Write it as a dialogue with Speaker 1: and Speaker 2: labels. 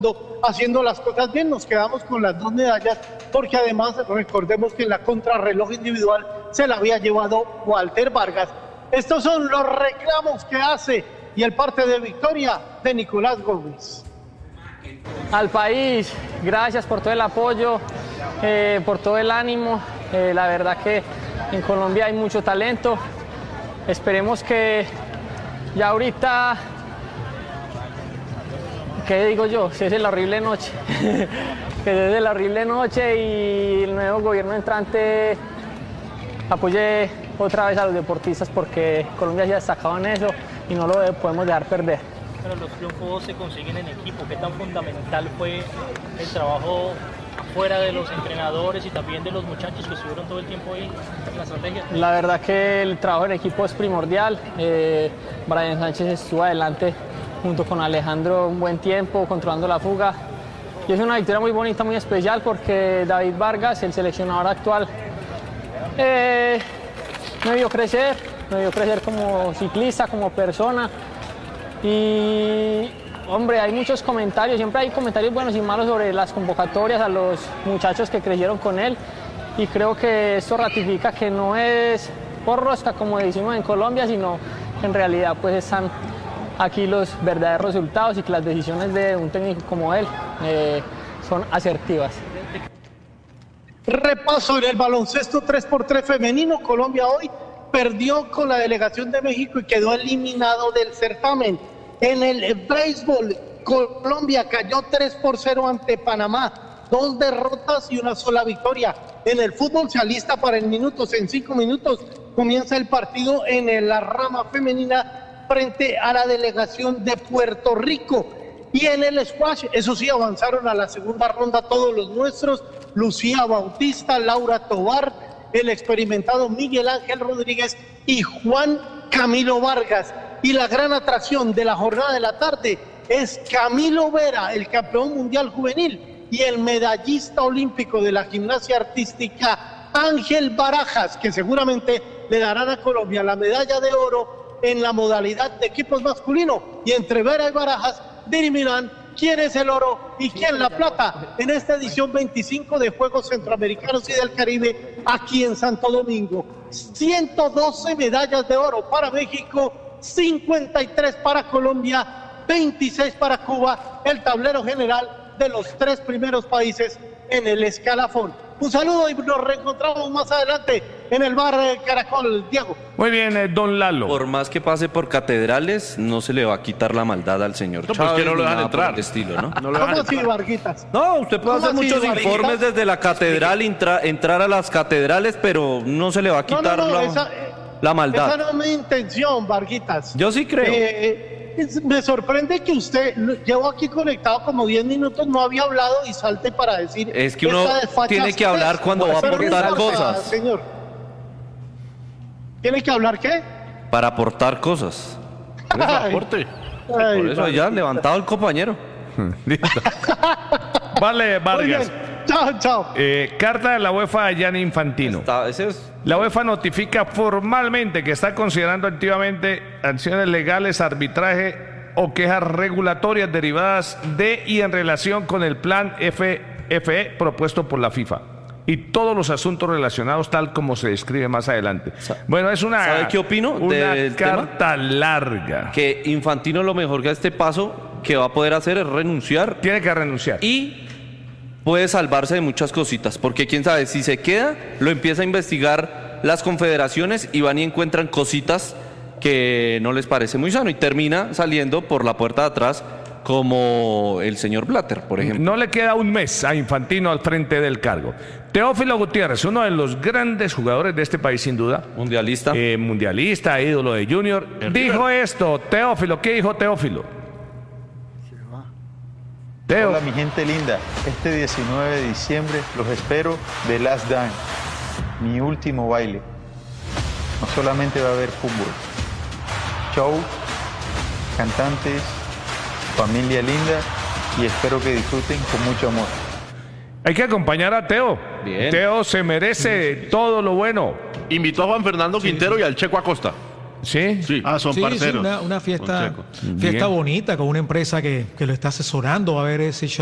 Speaker 1: haciendo las cosas bien. Nos quedamos con las 2 medallas, porque además recordemos que en la contrarreloj individual se la había llevado Walter Vargas. Estos son los reclamos que hace y el parte de victoria de Nicolás Gómez.
Speaker 2: Al país, gracias por todo el apoyo, por todo el ánimo. La verdad que en Colombia hay mucho talento. Esperemos que ya ahorita, ¿qué digo yo? Cese la horrible noche. Que cese la horrible noche y el nuevo gobierno entrante apoye otra vez a los deportistas, porque Colombia se ha destacado en eso y no lo podemos dejar perder.
Speaker 3: Pero los triunfos se consiguen en equipo. ¿Qué tan fundamental fue el trabajo fuera de los entrenadores y también de los muchachos que estuvieron todo el tiempo ahí en la estrategia?
Speaker 2: La verdad que el trabajo en equipo es primordial. Brian Sánchez estuvo adelante junto con Alejandro un buen tiempo controlando la fuga. Y es una victoria muy bonita, muy especial, porque David Vargas, el seleccionador actual, me vio crecer como ciclista, como persona. Y hombre, hay muchos comentarios, siempre hay comentarios buenos y malos sobre las convocatorias a los muchachos que crecieron con él, y creo que esto ratifica que no es por rosca, como decimos en Colombia, sino que en realidad pues están aquí los verdaderos resultados y que las decisiones de un técnico como él son asertivas.
Speaker 1: Repaso en el baloncesto 3x3 femenino. Colombia hoy perdió con la delegación de México y quedó eliminado del certamen. En el béisbol, Colombia cayó 3-0 ante Panamá, 2 derrotas y una sola victoria. En el fútbol se alista para en 5 minutos comienza el partido en la rama femenina frente a la delegación de Puerto Rico. Y en el squash, eso sí, avanzaron a la segunda ronda todos los nuestros: Lucía Bautista, Laura Tovar, el experimentado Miguel Ángel Rodríguez y Juan Camilo Vargas. Y la gran atracción de la jornada de la tarde es Camilo Vera, el campeón mundial juvenil, y el medallista olímpico de la gimnasia artística Ángel Barajas, que seguramente le darán a Colombia la medalla de oro en la modalidad de equipos masculino. Y entre Vera y Barajas dirimirán quién es el oro y quién la plata en esta edición 25 de Juegos Centroamericanos y del Caribe aquí en Santo Domingo. 112 medallas de oro para México, 53 para Colombia, 26 para Cuba, el tablero general de los 3 primeros países en el escalafón. Un saludo y nos reencontramos más adelante en el bar Caracol, Diego.
Speaker 4: Muy bien, don Lalo.
Speaker 5: Por más que pase por catedrales, no se le va a quitar la maldad al señor Chávez.
Speaker 4: Pues que no lo dejan entrar.
Speaker 5: Estilo, ¿no?
Speaker 4: No lo
Speaker 1: ¿Cómo
Speaker 4: dejan
Speaker 1: así,
Speaker 4: entrar.
Speaker 1: Varguitas?
Speaker 5: No, usted puede hacer muchos
Speaker 1: Varguitas?
Speaker 5: informes desde la catedral, entrar a las catedrales, pero no se le va a quitar la maldad.
Speaker 1: Esa no es mi intención, Varguitas.
Speaker 5: Yo sí creo.
Speaker 1: Me sorprende que usted, llevo aquí conectado como 10 minutos, no había hablado y salte para decir...
Speaker 5: Es que uno tiene que hablar cuando va a aportar cosas.
Speaker 1: Señor. ¿Tiene que hablar qué?
Speaker 5: Para aportar cosas.
Speaker 4: Por eso aporte.
Speaker 5: Por eso ya levantado el compañero.
Speaker 4: Listo. Vale, Vargas.
Speaker 1: Chao, chao.
Speaker 4: Carta de la UEFA a Gianni Infantino. La UEFA notifica formalmente que está considerando activamente acciones legales, arbitraje o quejas regulatorias derivadas de y en relación con el plan FFE propuesto por la FIFA y todos los asuntos relacionados tal como se describe más adelante. Bueno, es una...
Speaker 5: ¿Sabe qué opino del
Speaker 4: carta larga.
Speaker 5: Que Infantino lo mejor que a este paso que va a poder hacer es renunciar.
Speaker 4: Tiene que renunciar.
Speaker 5: Y puede salvarse de muchas cositas, porque quién sabe, si se queda, lo empieza a investigar las confederaciones y van y encuentran cositas que no les parece muy sano y termina saliendo por la puerta de atrás, como el señor Blatter, por ejemplo.
Speaker 4: No le queda un mes a Infantino al frente del cargo. Teófilo Gutiérrez, uno de los grandes jugadores de este país, sin duda.
Speaker 5: Mundialista.
Speaker 4: Mundialista, ídolo de Junior. Dijo esto, Teófilo. ¿Qué dijo Teófilo?
Speaker 6: Hola mi gente linda, este 19 de diciembre los espero de Last Dance, mi último baile. No solamente va a haber fútbol, show, cantantes, familia linda y espero que disfruten con mucho amor.
Speaker 4: Hay que acompañar a Teo.
Speaker 5: Bien.
Speaker 4: Teo se merece todo lo bueno.
Speaker 7: Invitó a Juan Fernando Quintero y al Checo Acosta.
Speaker 4: ¿Sí?
Speaker 7: Sí.
Speaker 8: Son parceros.
Speaker 7: Sí, una fiesta
Speaker 8: Bien.
Speaker 7: bonita con una empresa que lo está asesorando. Va a haber ese show